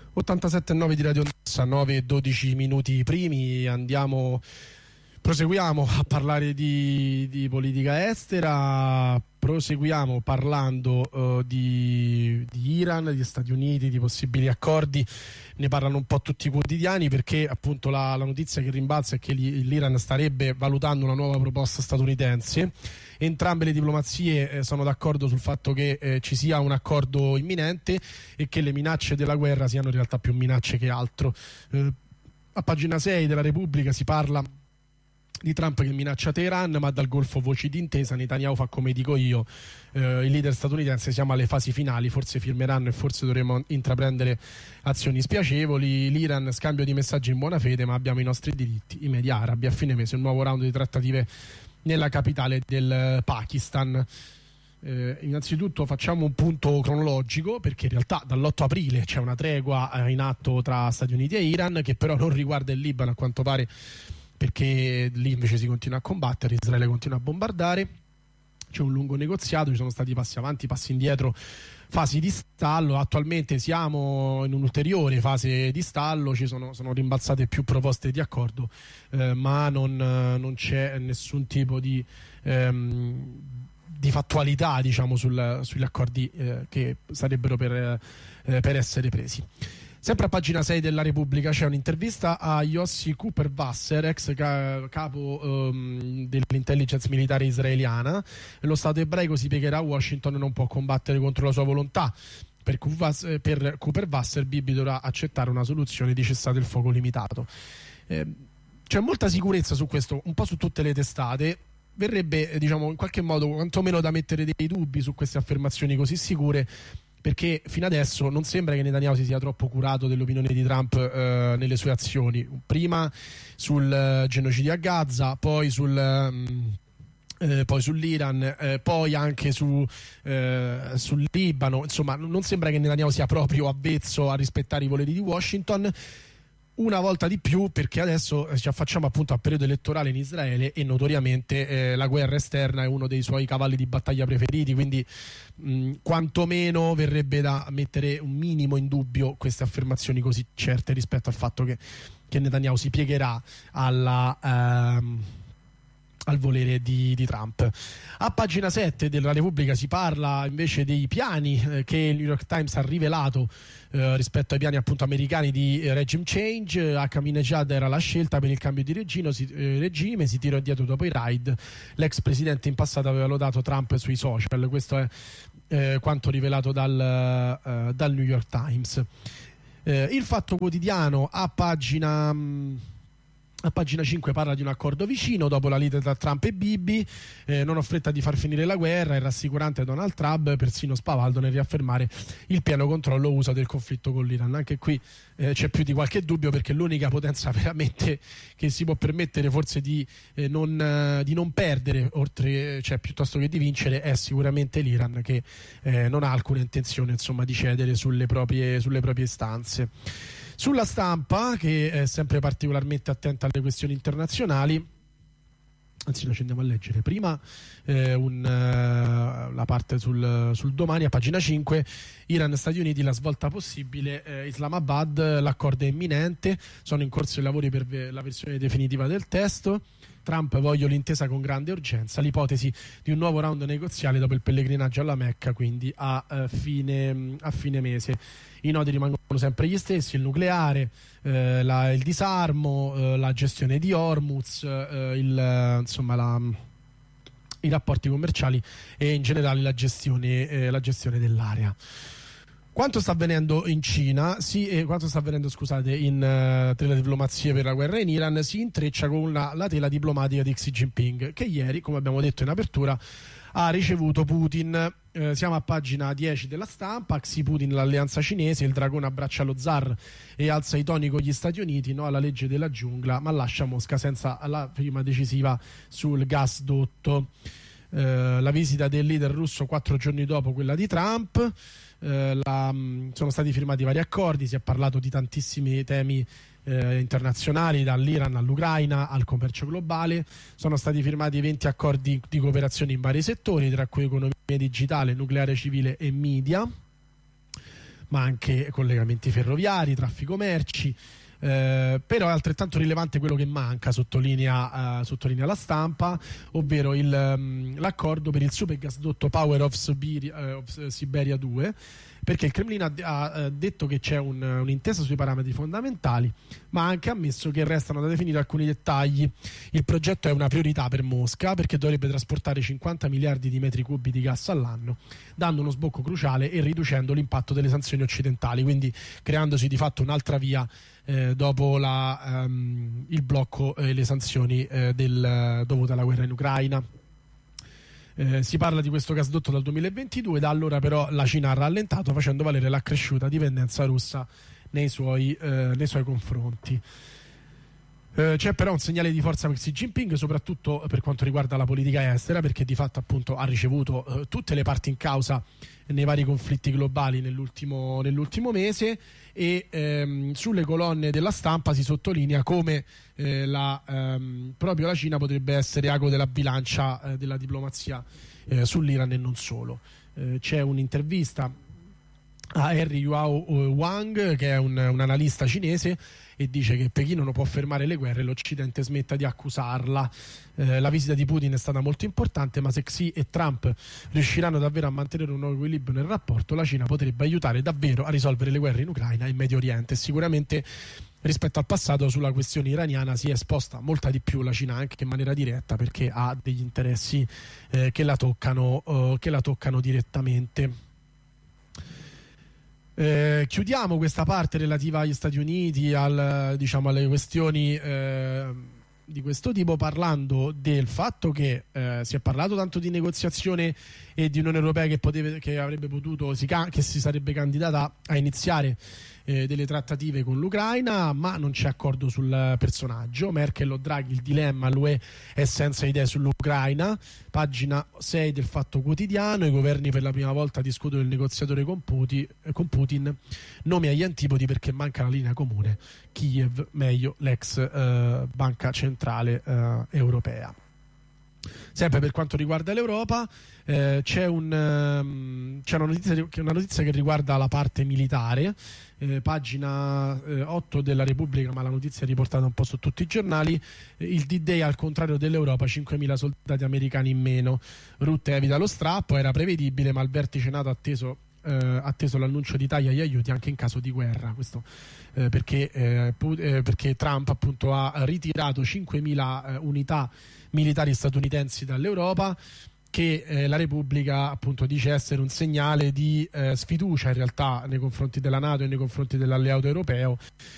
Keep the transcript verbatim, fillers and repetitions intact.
ottantasette e nove di Radio Nassa, nove e dodici minuti primi. Andiamo, proseguiamo a parlare di, di politica estera. Proseguiamo parlando uh, di, di Iran, di Stati Uniti, di possibili accordi. Ne parlano un po' tutti i quotidiani, perché appunto la, la notizia che rimbalza è che l'Iran starebbe valutando una nuova proposta statunitense. Entrambe le diplomazie eh, sono d'accordo sul fatto che eh, ci sia un accordo imminente e che le minacce della guerra siano in realtà più minacce che altro. Eh, a pagina sei della Repubblica si parla di Trump che minaccia Teheran, ma dal Golfo voci d'intesa. Netanyahu fa come dico io, eh, il leader statunitense, siamo alle fasi finali, forse firmeranno e forse dovremo intraprendere azioni spiacevoli. L'Iran, scambio di messaggi in buona fede, ma abbiamo i nostri diritti. I media arabi, a fine mese un nuovo round di trattative nella capitale del Pakistan. Eh, innanzitutto facciamo un punto cronologico, perché in realtà dall'otto aprile c'è una tregua eh, in atto tra Stati Uniti e Iran, che però non riguarda il Libano a quanto pare, perché lì invece si continua a combattere, Israele continua a bombardare. C'è un lungo negoziato, ci sono stati passi avanti, passi indietro, fasi di stallo. Attualmente siamo in un'ulteriore fase di stallo, ci sono, sono rimbalzate più proposte di accordo, eh, ma non, non c'è nessun tipo di, ehm, di fattualità, diciamo, sul, sugli accordi eh, che sarebbero per, eh, per essere presi. Sempre a pagina sei della Repubblica c'è un'intervista a Yossi Cooper-Wasser, ex ca- capo um, dell'intelligence militare israeliana. Lo Stato ebraico si piegherà a Washington e non può combattere contro la sua volontà. Per, Cooper- per Cooper-Wasser Bibi dovrà accettare una soluzione di cessate il fuoco limitato. Eh, c'è molta sicurezza su questo, un po' su tutte le testate. Verrebbe, diciamo, in qualche modo quantomeno da mettere dei dubbi su queste affermazioni così sicure, perché fino adesso non sembra che Netanyahu si sia troppo curato dell'opinione di Trump eh, nelle sue azioni. Prima sul eh, genocidio a Gaza, poi sul um, eh, poi sull'Iran, eh, poi anche su, eh, sul Libano. Insomma, non sembra che Netanyahu sia proprio avvezzo a rispettare i voleri di Washington. Una volta di più, perché adesso ci affacciamo appunto a periodo elettorale in Israele e notoriamente eh, la guerra esterna è uno dei suoi cavalli di battaglia preferiti, quindi mh, quantomeno verrebbe da mettere un minimo in dubbio queste affermazioni così certe rispetto al fatto che, che Netanyahu si piegherà alla... Ehm, al volere di, di Trump. A pagina sette della Repubblica si parla invece dei piani eh, che il New York Times ha rivelato eh, rispetto ai piani appunto americani di eh, regime change. Ahmadinejad era la scelta per il cambio di regino, si, eh, regime, si tirò indietro dopo i raid. L'ex presidente in passato aveva lodato Trump sui social. Questo è eh, quanto rivelato dal, eh, dal New York Times. Eh, il Fatto Quotidiano a pagina... Mh, A pagina cinque parla di un accordo vicino dopo la lite tra Trump e Bibi. Eh, non ho fretta di far finire la guerra, è rassicurante Donald Trump, persino spavaldo nel riaffermare il pieno controllo uso del conflitto con l'Iran. Anche qui eh, c'è più di qualche dubbio, perché l'unica potenza veramente che si può permettere forse di, eh, non, eh, di non perdere, oltre, cioè, piuttosto che di vincere, è sicuramente l'Iran, che eh, non ha alcuna intenzione, insomma, di cedere sulle proprie, sulle proprie istanze. Sulla Stampa, che è sempre particolarmente attenta alle questioni internazionali, anzi lo andiamo a leggere prima eh, un, uh, la parte sul, sul Domani a pagina cinque. Iran, Stati Uniti, la svolta possibile, eh, Islamabad, l'accordo è imminente, sono in corso i lavori per ve- la versione definitiva del testo. Trump, voglio l'intesa con grande urgenza, l'ipotesi di un nuovo round negoziale dopo il pellegrinaggio alla Mecca, quindi a, uh, fine, a fine mese. I nodi rimangono sempre gli stessi: il nucleare, eh, la, il disarmo, eh, la gestione di Hormuz, eh, il, insomma la, i rapporti commerciali e in generale la gestione, eh, la gestione dell'area. Quanto sta avvenendo in Cina, sì, eh, quanto sta avvenendo, scusate, in uh, tra le diplomazie per la guerra in Iran, si intreccia con la, la tela diplomatica di Xi Jinping, che ieri, come abbiamo detto in apertura, ha ricevuto Putin. Eh, siamo a pagina dieci della Stampa. Xi Putin, l'alleanza cinese, il dragone abbraccia lo zar e alza i toni con gli Stati Uniti, no alla legge della giungla, ma lascia Mosca senza la prima decisiva sul gasdotto. Eh, la visita del leader russo quattro giorni dopo quella di Trump. Eh, la, sono stati firmati vari accordi, si è parlato di tantissimi temi eh, internazionali, dall'Iran all'Ucraina al commercio globale. Sono stati firmati venti accordi di cooperazione in vari settori, tra cui economia digitale, nucleare civile e media. ma anche collegamenti ferroviari, traffico merci. Eh, però è altrettanto rilevante quello che manca, sottolinea, eh, sottolinea la stampa, ovvero il, um, l'accordo per il supergasdotto Power of Siberia, eh, of Siberia due, perché il Cremlino ha, ha, ha detto che c'è un, un'intesa sui parametri fondamentali, ma ha anche ammesso che restano da definire alcuni dettagli. Il progetto è una priorità per Mosca perché dovrebbe trasportare cinquanta miliardi di metri cubi di gas all'anno, dando uno sbocco cruciale e riducendo l'impatto delle sanzioni occidentali, quindi creandosi di fatto un'altra via eh, dopo la, um, il blocco e le sanzioni eh, del, dovute alla guerra in Ucraina. Eh, si parla di questo gasdotto dal duemilaventidue, da allora però la Cina ha rallentato, facendo valere l'accresciuta dipendenza russa nei suoi, eh, nei suoi confronti. Eh, c'è però un segnale di forza per Xi Jinping, soprattutto per quanto riguarda la politica estera, perché di fatto appunto ha ricevuto eh, tutte le parti in causa nei vari conflitti globali nell'ultimo, nell'ultimo mese, e ehm, sulle colonne della stampa si sottolinea come eh, la, ehm, proprio la Cina potrebbe essere ago della bilancia eh, della diplomazia eh, sull'Iran e non solo. Eh, c'è un'intervista a Henry Yuao Wang, che è un, un analista cinese, e dice che Pechino non può fermare le guerre e l'Occidente smetta di accusarla. Eh, la visita di Putin è stata molto importante, ma se Xi e Trump riusciranno davvero a mantenere un nuovo equilibrio nel rapporto, la Cina potrebbe aiutare davvero a risolvere le guerre in Ucraina e in Medio Oriente. Sicuramente rispetto al passato sulla questione iraniana si è esposta molta di più la Cina, anche in maniera diretta, perché ha degli interessi eh, che la toccano, eh, che la toccano direttamente. Eh, chiudiamo questa parte relativa agli Stati Uniti, al, diciamo, alle questioni eh, di questo tipo, parlando del fatto che eh, si è parlato tanto di negoziazione e di Unione Europea che, poteva, che avrebbe potuto, si, che si sarebbe candidata a iniziare eh, delle trattative con l'Ucraina, ma non c'è accordo sul personaggio. Merkel o Draghi, il dilemma, l'U E è senza idee sull'Ucraina. Pagina sei del Fatto Quotidiano: i governi per la prima volta discutono il negoziatore con Putin, con Putin, nomi agli antipodi perché manca la linea comune. Kiev, meglio l'ex eh, banca centrale eh, europea. Sempre per quanto riguarda l'Europa, eh, c'è, un, um, c'è una, notizia, una notizia che riguarda la parte militare, eh, pagina eh, otto della Repubblica, ma la notizia è riportata un po' su tutti i giornali. Eh, il D-Day al contrario dell'Europa, cinquemila soldati americani in meno. Rutte evita lo strappo, era prevedibile, ma il vertice NATO ha atteso, eh, atteso l'annuncio di tagli agli aiuti anche in caso di guerra. Questo eh, perché, eh, eh, perché Trump appunto ha ritirato cinquemila eh, unità militari statunitensi dall'Europa, che eh, la Repubblica appunto dice essere un segnale di eh, sfiducia in realtà nei confronti della NATO e nei confronti dell'alleato europeo,